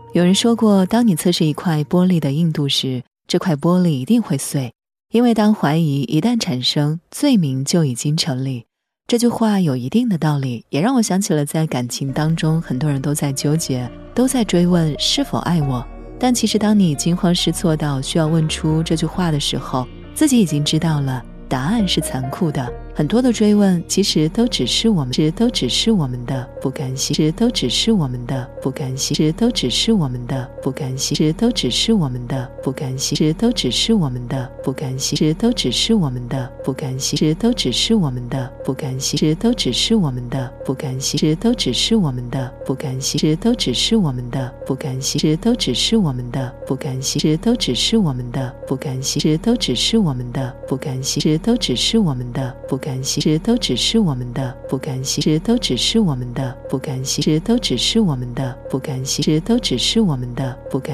有人说过，当你测试一块玻璃的硬度时，这块玻璃一定会碎，因为当怀疑一旦产生，罪名就已经成立。这句话有一定的道理，也让我想起了在感情当中，很多人都在纠结，都在追问是否爱我。但其实当你惊慌失措到需要问出这句话的时候，自己已经知道了答案是残酷的。很多的追问其实都只是我们的不甘心，其实都只是我们的不甘心，其实都只是我们的不甘心，其实都只是我们的不甘心，其实都只是我们的不甘心，其实都只是我们的不甘心，其实都只是我们的不甘心，其实都只是我们的不甘心，其实都只是我们的不甘心，其实都只是我们的不甘心，其实都只是我们的不甘心，其实都只是我们的不甘心，其实都只是我们的不甘心，其实都只是我们的不甘心，其实都只是我们的不甘心，其实都只是我们的不甘心，其实都只是我们的不甘心，其实都只是我们的不甘心。